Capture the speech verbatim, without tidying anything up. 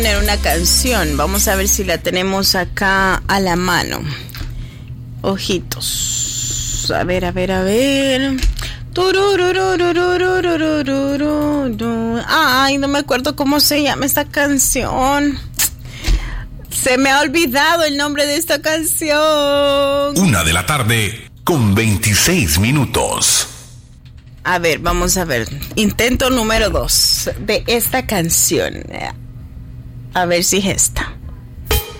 Una canción, vamos a ver si la tenemos acá a la mano. Ojitos. A ver, a ver, a ver. Ay, no me acuerdo cómo se llama esta canción. Se me ha olvidado el nombre de esta canción. Una de la tarde con veintiséis minutos. A ver, vamos a ver. Intento número dos de esta canción. A ver si es esta.